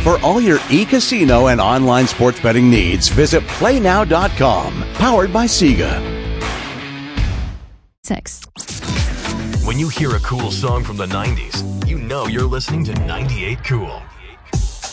For all your e-casino and online sports betting needs, visit PlayNow.com. Powered by Sega. 6. When you hear a cool song from the 90s, you know you're listening to 98 Cool.